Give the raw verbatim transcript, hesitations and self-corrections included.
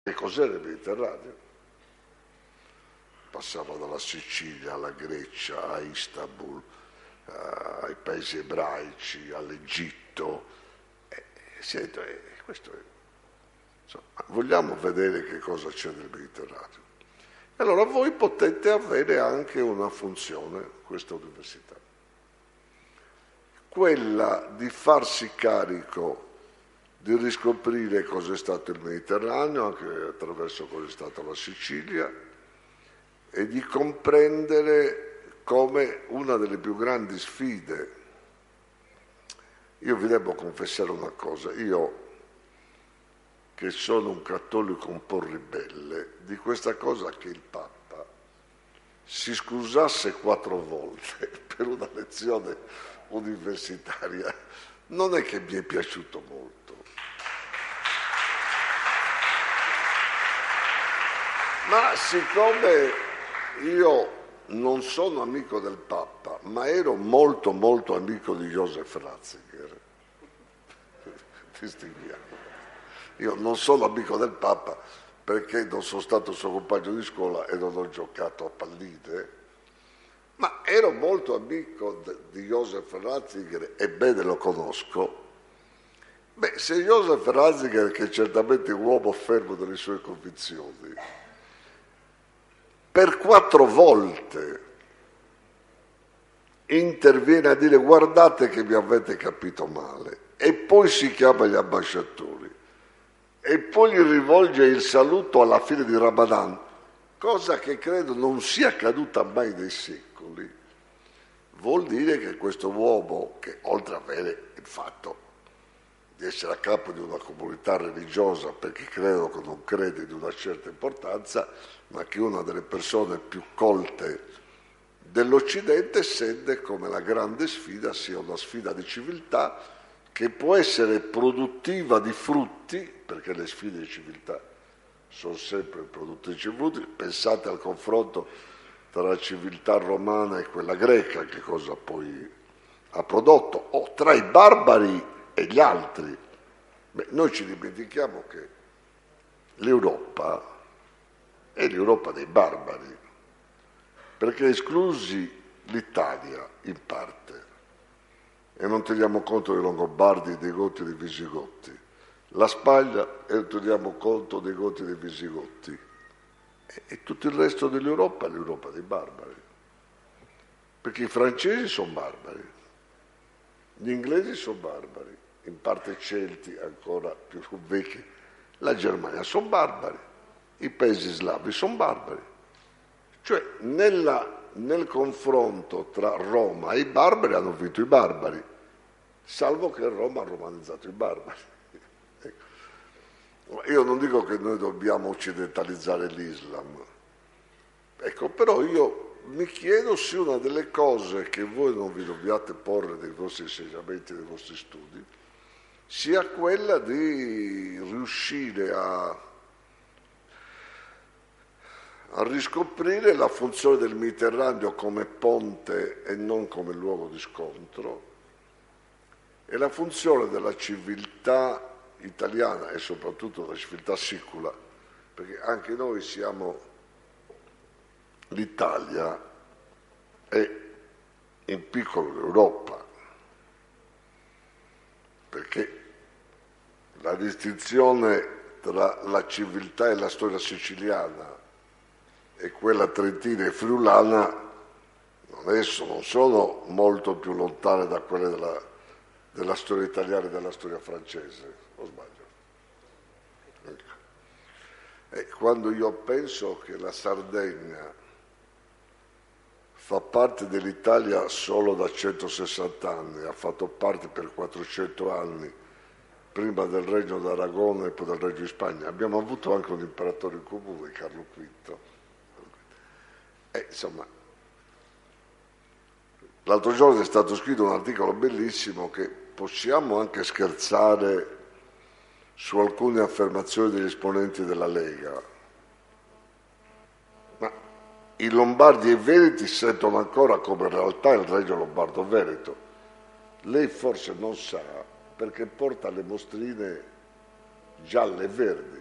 Che cos'era il Mediterraneo? Passava dalla Sicilia alla Grecia, a Istanbul, eh, ai paesi ebraici, all'Egitto. Eh, sento, eh, questo è, insomma, vogliamo vedere che cosa c'è nel Mediterraneo. E allora voi potete avere anche una funzione, questa università, quella di farsi carico di riscoprire cos'è stato il Mediterraneo, anche attraverso cos'è stata la Sicilia, e di comprendere come una delle più grandi sfide. Io vi devo confessare una cosa, io che sono un cattolico un po' ribelle, di questa cosa che il Papa si scusasse quattro volte per una lezione universitaria, non è che mi è piaciuto molto. Ma siccome io non sono amico del Papa, ma ero molto molto amico di Joseph Ratzinger, distinguiamo. Io non sono amico del Papa perché non sono stato suo compagno di scuola e non ho giocato a palline, ma ero molto amico di Joseph Ratzinger e bene lo conosco. Beh, se Joseph Ratzinger, che è certamente un uomo fermo delle sue convinzioni, per quattro volte interviene a dire guardate che mi avete capito male, e poi si chiama gli ambasciatori, e poi gli rivolge il saluto alla fine di Ramadan, cosa che credo non sia accaduta mai nei secoli, vuol dire che questo uomo, che oltre ad avere il fatto di essere a capo di una comunità religiosa, perché credo che non crede di una certa importanza, ma che una delle persone più colte dell'Occidente, sente come la grande sfida sia una sfida di civiltà che può essere produttiva di frutti, perché le sfide di civiltà sono sempre produttrici di frutti. Pensate al confronto tra la civiltà romana e quella greca, che cosa poi ha prodotto, o tra i barbari e gli altri. Beh, noi ci dimentichiamo che l'Europa è l'Europa dei barbari, perché esclusi l'Italia in parte, e non teniamo conto dei Longobardi, dei Goti e dei Visigotti, la Spagna e non teniamo conto dei Goti e dei Visigotti, e, e tutto il resto dell'Europa è l'Europa dei barbari, perché i francesi sono barbari, gli inglesi sono barbari, in parte celti ancora più vecchi, la Germania sono barbari, i paesi slavi sono barbari. Cioè nella, nel confronto tra Roma e i barbari hanno vinto i barbari, salvo che Roma ha romanizzato i barbari. Ecco. Io non dico che noi dobbiamo occidentalizzare l'Islam, ecco, però io mi chiedo se una delle cose che voi non vi dobbiate porre nei vostri insegnamenti, nei vostri studi, sia quella di riuscire a, a riscoprire la funzione del Mediterraneo come ponte e non come luogo di scontro, e la funzione della civiltà italiana e soprattutto della civiltà sicula, perché anche noi siamo l'Italia e in piccolo l'Europa, perché la distinzione tra la civiltà e la storia siciliana e quella trentina e friulana non, è, non sono molto più lontane da quelle della, della storia italiana e della storia francese, o sbaglio? Ecco. E quando io penso che la Sardegna fa parte dell'Italia solo da centosessanta anni, ha fatto parte per quattrocento anni, prima del Regno d'Aragona e poi del Regno di Spagna. Abbiamo avuto anche un imperatore in comune, Carlo quinto. E, insomma, l'altro giorno è stato scritto un articolo bellissimo che possiamo anche scherzare su alcune affermazioni degli esponenti della Lega, ma i Lombardi e i Veneti sentono ancora come realtà il Regno Lombardo-Veneto. Lei forse non sa, perché porta le mostrine gialle e verdi.